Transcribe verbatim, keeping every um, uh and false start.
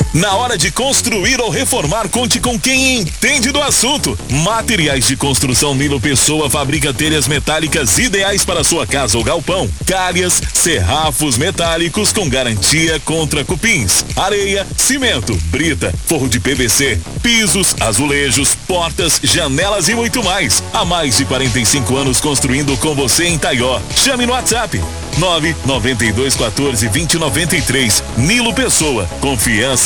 Na hora de construir ou reformar, conte com quem entende do assunto. Materiais de Construção Nilo Pessoa fabrica telhas metálicas ideais para sua casa ou galpão. Calhas, serrafos metálicos com garantia contra cupins, areia, cimento, brita, forro de P V C, pisos, azulejos, portas, janelas e muito mais. Há mais de quarenta e cinco anos construindo com você em Taió. Chame no WhatsApp nove nove dois um quatro, dois zero nove três. Nilo Pessoa, confiança